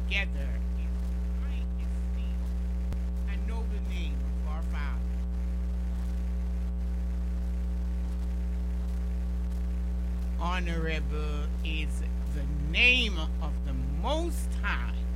together in high esteem and noble name of our Father. Honorable is the name of the Most High,